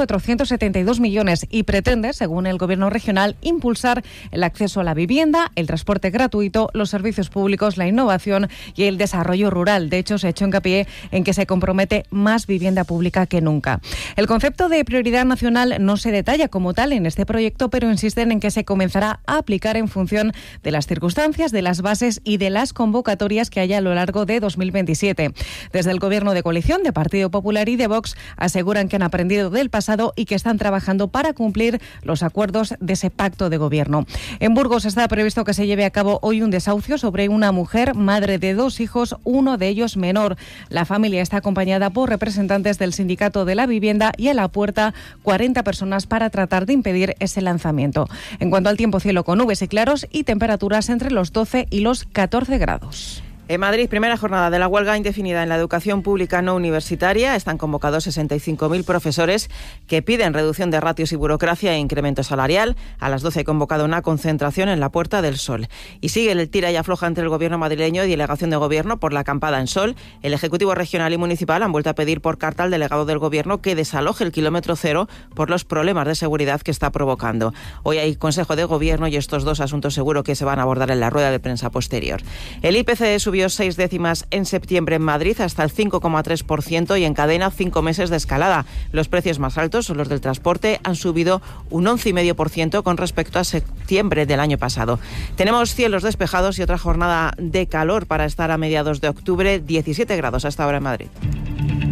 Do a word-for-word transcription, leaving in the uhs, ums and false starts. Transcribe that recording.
cuatrocientos setenta y dos millones y pretende, según el Gobierno regional, impulsar el acceso a la vivienda, el transporte gratuito, los servicios públicos, la innovación y el desarrollo rural. De hecho, se ha hecho hincapié en que se compromete más vivienda pública que nunca. El concepto de prioridad nacional no se detalla como tal en este proyecto, pero insisten en que se comenzará a aplicar en función de las circunstancias, de las bases y de las convocatorias que haya a lo largo de dos mil veintisiete. Desde el Gobierno de coalición de Partido Popular y de Vox aseguran que han aprendido del pasado y que están trabajando para cumplir los acuerdos de ese pacto de gobierno. En Burgos está previsto que se lleve a cabo hoy un desahucio sobre una mujer, madre de dos hijos, uno de ellos menor. La familia está acompañada por representantes del Sindicato de la Vivienda y a la puerta cuarenta personas para tratar de impedir ese lanzamiento. En cuanto al tiempo, cielo con nubes y claros y temperaturas entre los doce y los catorce grados. En Madrid, primera jornada de la huelga indefinida en la educación pública no universitaria. Están convocados sesenta y cinco mil profesores que piden reducción de ratios y burocracia e incremento salarial. A las doce he convocado una concentración en la Puerta del Sol. Y sigue el tira y afloja entre el Gobierno madrileño y delegación de Gobierno por la acampada en Sol. El Ejecutivo regional y municipal han vuelto a pedir por carta al delegado del Gobierno que desaloje el kilómetro cero por los problemas de seguridad que está provocando. Hoy hay Consejo de Gobierno y estos dos asuntos seguro que se van a abordar en la rueda de prensa posterior. El I P C subió seis décimas en septiembre en Madrid hasta el cinco coma tres por ciento y encadena cinco meses de escalada. Los precios más altos son los del transporte, han subido un once coma cinco por ciento con respecto a septiembre del año pasado. Tenemos cielos despejados y otra jornada de calor para estar a mediados de octubre, diecisiete grados hasta ahora en Madrid.